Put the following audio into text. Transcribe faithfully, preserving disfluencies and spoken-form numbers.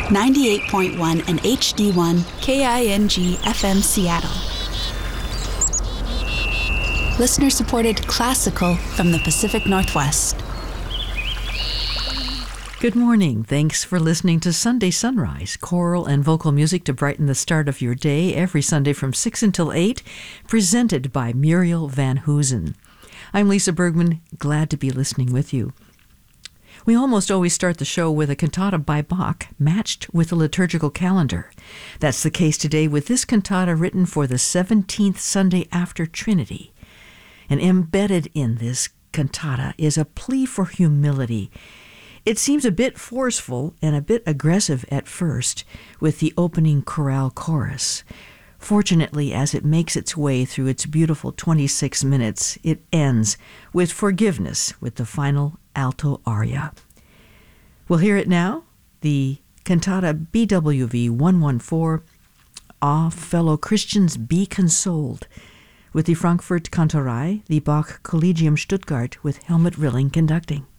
ninety-eight point one and H D one K I N G F M Seattle. Listener-supported classical from the Pacific Northwest. Good morning. Thanks for listening to Sunday Sunrise, choral and vocal music to brighten the start of your day every Sunday from six until eight, presented by Muriel Van Hoosen. I'm Lisa Bergman, glad to be listening with you. We almost always start the show with a cantata by Bach matched with a liturgical calendar. That's the case today with this cantata written for the seventeenth Sunday after Trinity. And embedded in this cantata is a plea for humility. It seems a bit forceful and a bit aggressive at first with the opening chorale chorus. Fortunately, as it makes its way through its beautiful twenty-six minutes, it ends with forgiveness with the final alto aria. We'll hear it now, the cantata B W V one fourteen, Ah, Fellow Christians, Be Consoled, with the Frankfurt Kantorei, the Bach Collegium Stuttgart with Helmut Rilling conducting.